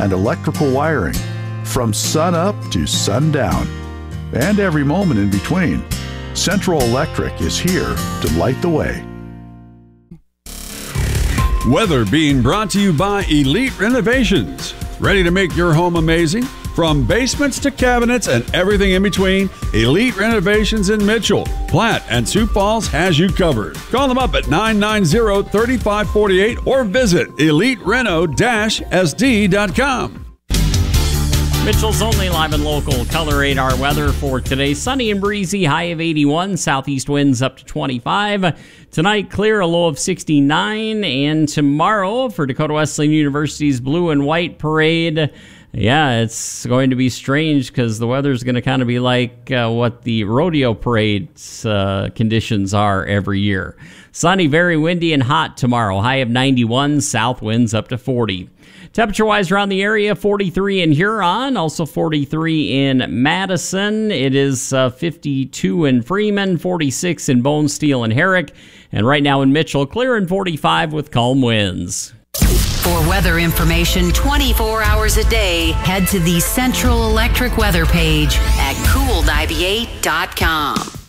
and electrical wiring, from sun up to sundown, and every moment in between. Central Electric is here to light the way. Weather being brought to you by Elite Renovations. Ready to make your home amazing? From basements to cabinets and everything in between, Elite Renovations in Mitchell, Platte, and Sioux Falls has you covered. Call them up at 990-3548 or visit elitereno-sd.com. Mitchell's only live and local color radar weather for today. Sunny and breezy, high of 81. Southeast winds up to 25. Tonight, clear, a low of 69. And tomorrow, for Dakota Wesleyan University's Blue and White Parade, yeah, it's going to be strange because the weather's going to kind of be like what the rodeo parade's conditions are every year. Sunny, very windy and hot tomorrow. High of 91. South winds up to 40. Temperature-wise around the area, 43 in Huron, also 43 in Madison. It is 52 in Freeman, 46 in Bone Steel and Herrick. And right now in Mitchell, clear and 45 with calm winds. For weather information 24 hours a day, head to the Central Electric weather page at cool98.com.